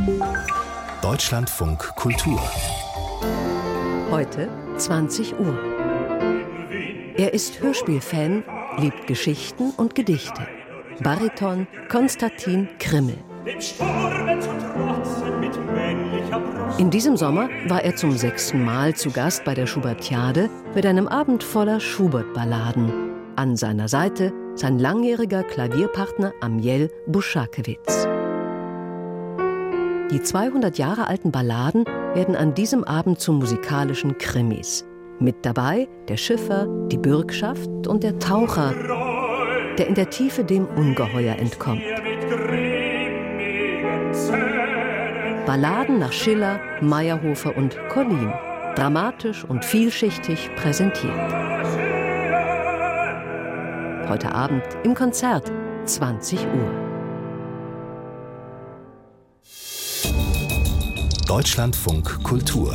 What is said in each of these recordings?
Deutschlandfunk Kultur. Heute 20 Uhr. Er ist Hörspielfan, liebt Geschichten und Gedichte. Bariton Konstantin Krimmel. In diesem Sommer war er zum 6. Mal zu Gast bei der Schubertiade mit einem Abend voller Schubert-Balladen. An seiner Seite sein langjähriger Klavierpartner Amiel Buschakewitz. Die 200 Jahre alten Balladen werden an diesem Abend zu musikalischen Krimis. Mit dabei der Schiffer, die Bürgschaft und der Taucher, der in der Tiefe dem Ungeheuer entkommt. Balladen nach Schiller, Meyerhofer und Collin, dramatisch und vielschichtig präsentiert. Heute Abend im Konzert, 20 Uhr. Deutschlandfunk Kultur.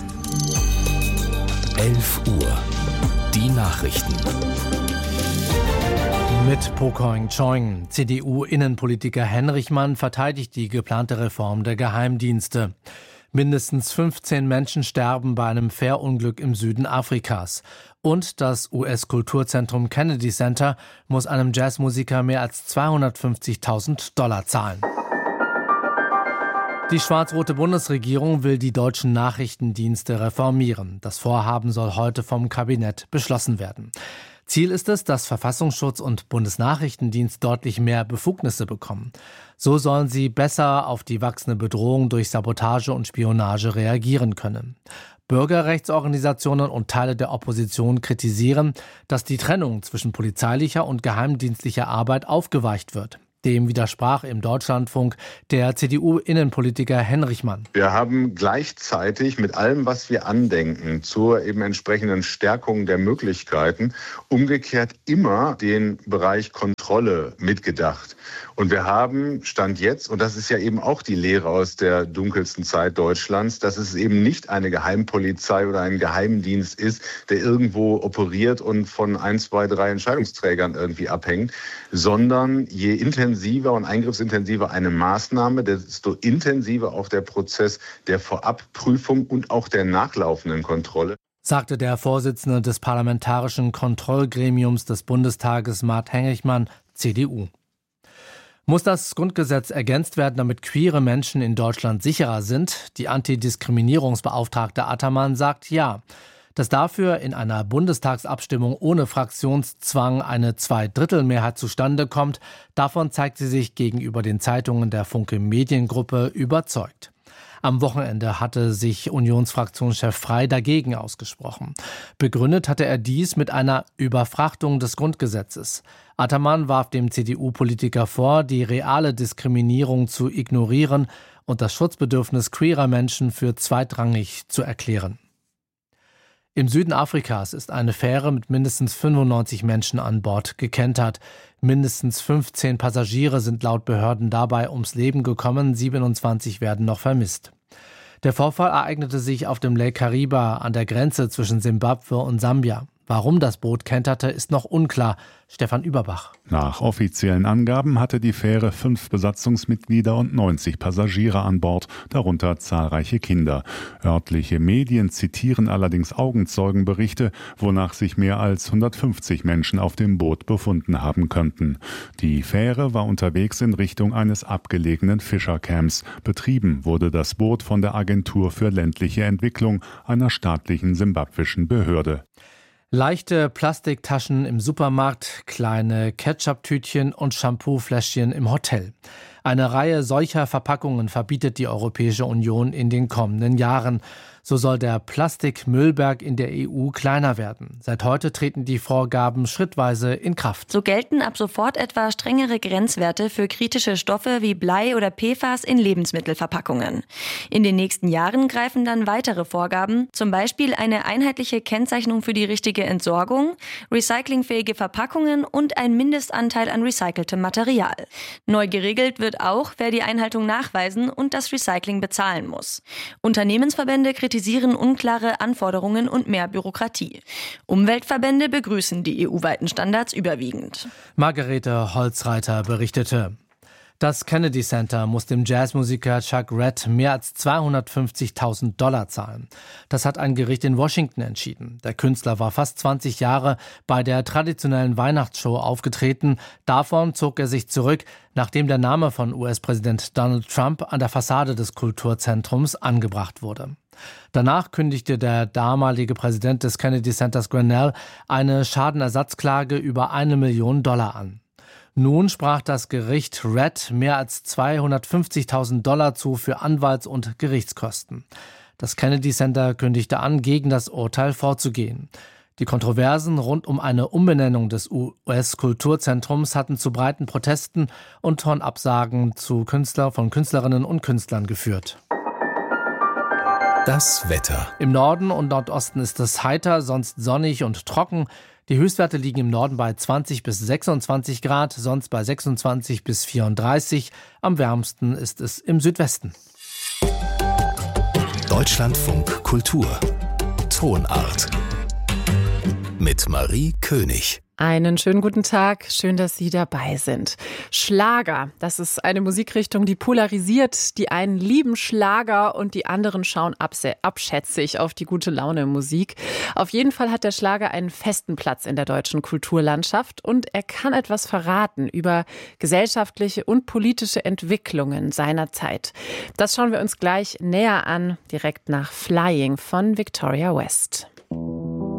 11 Uhr. Die Nachrichten. Mit Pokoing Choing. CDU-Innenpolitiker Henrichmann verteidigt die geplante Reform der Geheimdienste. Mindestens 15 Menschen sterben bei einem Fährunglück im Süden Afrikas. Und das US-Kulturzentrum Kennedy Center muss einem Jazzmusiker mehr als $250.000 zahlen. Die schwarz-rote Bundesregierung will die deutschen Nachrichtendienste reformieren. Das Vorhaben soll heute vom Kabinett beschlossen werden. Ziel ist es, dass Verfassungsschutz und Bundesnachrichtendienst deutlich mehr Befugnisse bekommen. So sollen sie besser auf die wachsende Bedrohung durch Sabotage und Spionage reagieren können. Bürgerrechtsorganisationen und Teile der Opposition kritisieren, dass die Trennung zwischen polizeilicher und geheimdienstlicher Arbeit aufgeweicht wird. Dem widersprach im Deutschlandfunk der CDU-Innenpolitiker Henrichmann. Wir haben gleichzeitig mit allem, was wir andenken, zur eben entsprechenden Stärkung der Möglichkeiten, umgekehrt immer den Bereich Kontrolle mitgedacht. Und wir haben Stand jetzt, und das ist ja eben auch die Lehre aus der dunkelsten Zeit Deutschlands, dass es eben nicht eine Geheimpolizei oder ein Geheimdienst ist, der irgendwo operiert und von 1, 2, 3 Entscheidungsträgern irgendwie abhängt, sondern je intensiver und eingriffsintensiver eine Maßnahme, desto intensiver auch der Prozess der Vorabprüfung und auch der nachlaufenden Kontrolle. Sagte der Vorsitzende des Parlamentarischen Kontrollgremiums des Bundestages, Mart Henrichmann, CDU. Muss das Grundgesetz ergänzt werden, damit queere Menschen in Deutschland sicherer sind? Die Antidiskriminierungsbeauftragte Attermann sagt ja. Dass dafür in einer Bundestagsabstimmung ohne Fraktionszwang eine Zweidrittelmehrheit zustande kommt, davon zeigt sie sich gegenüber den Zeitungen der Funke Mediengruppe überzeugt. Am Wochenende hatte sich Unionsfraktionschef Frey dagegen ausgesprochen. Begründet hatte er dies mit einer Überfrachtung des Grundgesetzes. Attermann warf dem CDU-Politiker vor, die reale Diskriminierung zu ignorieren und das Schutzbedürfnis queerer Menschen für zweitrangig zu erklären. Im Süden Afrikas ist eine Fähre mit mindestens 95 Menschen an Bord gekentert. Mindestens 15 Passagiere sind laut Behörden dabei ums Leben gekommen, 27 werden noch vermisst. Der Vorfall ereignete sich auf dem Lake Kariba an der Grenze zwischen Simbabwe und Sambia. Warum das Boot kenterte, ist noch unklar. Stefan Überbach. Nach offiziellen Angaben hatte die Fähre 5 Besatzungsmitglieder und 90 Passagiere an Bord, darunter zahlreiche Kinder. Örtliche Medien zitieren allerdings Augenzeugenberichte, wonach sich mehr als 150 Menschen auf dem Boot befunden haben könnten. Die Fähre war unterwegs in Richtung eines abgelegenen Fischercamps. Betrieben wurde das Boot von der Agentur für ländliche Entwicklung, einer staatlichen simbabwischen Behörde. Leichte Plastiktaschen im Supermarkt, kleine Ketchup-Tütchen und Shampoofläschchen im Hotel. Eine Reihe solcher Verpackungen verbietet die Europäische Union in den kommenden Jahren. So soll der Plastikmüllberg in der EU kleiner werden. Seit heute treten die Vorgaben schrittweise in Kraft. So gelten ab sofort etwa strengere Grenzwerte für kritische Stoffe wie Blei oder PFAS in Lebensmittelverpackungen. In den nächsten Jahren greifen dann weitere Vorgaben, zum Beispiel eine einheitliche Kennzeichnung für die richtige Entsorgung, recyclingfähige Verpackungen und ein Mindestanteil an recyceltem Material. Neu geregelt wird auch, wer die Einhaltung nachweisen und das Recycling bezahlen muss. Unternehmensverbände kritisieren unklare Anforderungen und mehr Bürokratie. Umweltverbände begrüßen die EU-weiten Standards überwiegend. Margarete Holzreiter berichtete. Das Kennedy Center muss dem Jazzmusiker Chuck Redd mehr als $250.000 zahlen. Das hat ein Gericht in Washington entschieden. Der Künstler war fast 20 Jahre bei der traditionellen Weihnachtsshow aufgetreten. Davon zog er sich zurück, nachdem der Name von US-Präsident Donald Trump an der Fassade des Kulturzentrums angebracht wurde. Danach kündigte der damalige Präsident des Kennedy Centers Grenell eine Schadenersatzklage über $1 Million an. Nun sprach das Gericht Redd mehr als $250.000 zu für Anwalts- und Gerichtskosten. Das Kennedy Center kündigte an, gegen das Urteil vorzugehen. Die Kontroversen rund um eine Umbenennung des US-Kulturzentrums hatten zu breiten Protesten und Absagen von Künstlerinnen und Künstlern geführt. Das Wetter. Im Norden und Nordosten ist es heiter, sonst sonnig und trocken. Die Höchstwerte liegen im Norden bei 20 bis 26 Grad, sonst bei 26 bis 34. Am wärmsten ist es im Südwesten. Deutschlandfunk Kultur. Tonart. Mit Marie König. Einen schönen guten Tag, schön, dass Sie dabei sind. Schlager, das ist eine Musikrichtung, die polarisiert. Die einen lieben Schlager und die anderen schauen abschätzig auf die gute Laune Musik. Auf jeden Fall hat der Schlager einen festen Platz in der deutschen Kulturlandschaft und er kann etwas verraten über gesellschaftliche und politische Entwicklungen seiner Zeit. Das schauen wir uns gleich näher an, direkt nach Flying von Victoria West.